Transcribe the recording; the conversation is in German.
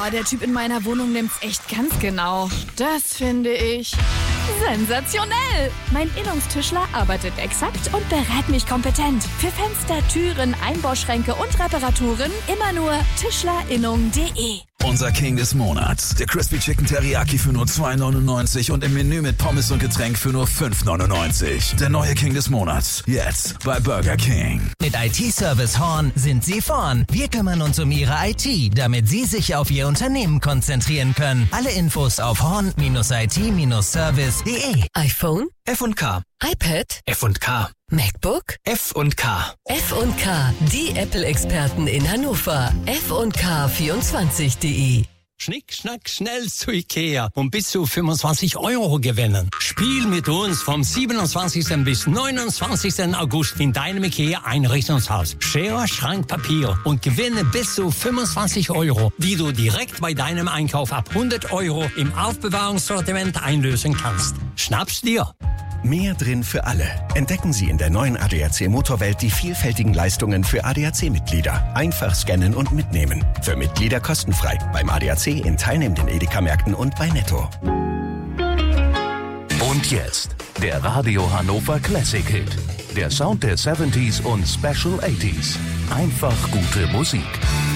der Typ in meiner Wohnung nimmt's echt ganz genau. Das finde ich sensationell. Mein Innungstischler arbeitet exakt und berät mich kompetent. Für Fenster, Türen, Einbauschränke und Reparaturen immer nur tischlerinnung.de. Unser King des Monats, der Crispy Chicken Teriyaki für nur 2,99 und im Menü mit Pommes und Getränk für nur 5,99. Der neue King des Monats, jetzt bei Burger King. Mit IT-Service Horn sind Sie vorn. Wir kümmern uns um Ihre IT, damit Sie sich auf Ihr Unternehmen konzentrieren können. Alle Infos auf horn-it-service.de. iPhone, F&K, iPad, F&K, MacBook, F&K. F&K, die Apple-Experten in Hannover. F&K24.de. Schnick, schnack, schnell zu Ikea und bis zu 25 € gewinnen. Spiel mit uns vom 27. bis 29. August in deinem Ikea-Einrichtungshaus. Schere, Schrank, Papier und gewinne bis zu 25 €, die du direkt bei deinem Einkauf ab 100 € im Aufbewahrungssortiment einlösen kannst. Schnapp's dir! Mehr drin für alle. Entdecken Sie in der neuen ADAC Motorwelt die vielfältigen Leistungen für ADAC-Mitglieder. Einfach scannen und mitnehmen. Für Mitglieder kostenfrei. Beim ADAC in teilnehmenden Edeka-Märkten und bei Netto. Und jetzt der Radio Hannover Classic Hit. Der Sound der 70s und Special 80s. Einfach gute Musik.